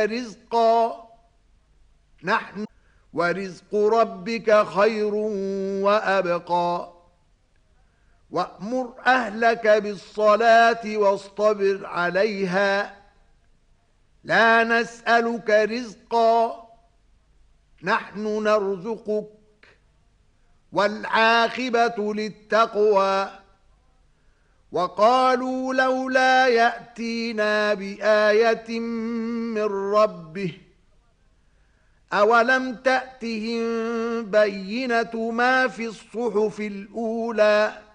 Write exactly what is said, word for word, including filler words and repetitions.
رزقا نحن ورزق ربك خير وأبقى وأمر أهلك بالصلاة واصطبر عليها لا نسألك رزقا نحن نرزقك والعاقبة للتقوى وقالوا لولا يأتينا بآية من ربه أولم تأتهم بينة ما في الصحف الأولى